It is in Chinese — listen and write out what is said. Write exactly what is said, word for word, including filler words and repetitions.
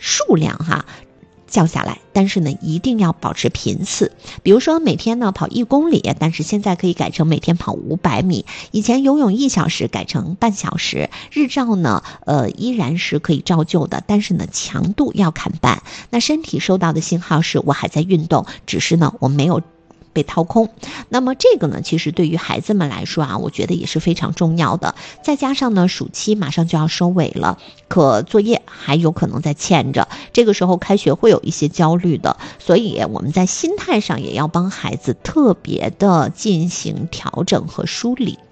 数量哈降下来，但是呢一定要保持频次。比如说每天呢跑一公里，但是现在可以改成每天跑五百米，以前游泳一小时改成半小时，日照呢呃依然是可以照旧的，但是呢强度要砍半。那身体收到的信号是我还在运动，只是呢我没有被掏空。那么这个呢其实对于孩子们来说啊，我觉得也是非常重要的。再加上呢暑期马上就要收尾了，可作业还有可能在欠着，这个时候开学会有一些焦虑的，所以我们在心态上也要帮孩子特别的进行调整和梳理。